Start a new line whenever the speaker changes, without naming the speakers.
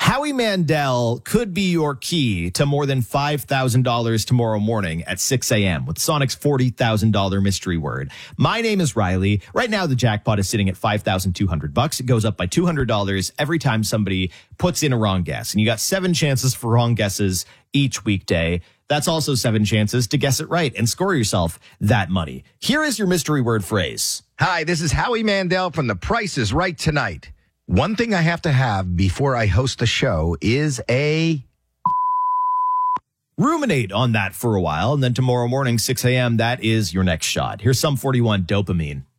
Howie Mandel could be your key to more than $5,000 tomorrow morning at 6 a.m. with Sonic's $40,000 mystery word. My name is Riley. Right now, the jackpot is sitting at $5,200. It goes up by $200 every time somebody puts in a wrong guess. And you got 7 chances for wrong guesses each weekday. That's also 7 chances to guess it right and score yourself that money. Here is your mystery word phrase.
Hi, this is Howie Mandel from The Price is Right tonight. One thing I have to have before I host the show is a...
Ruminate on that for a while, and then tomorrow morning, 6 a.m., that is your next shot. Here's Sum 41 Dopamine.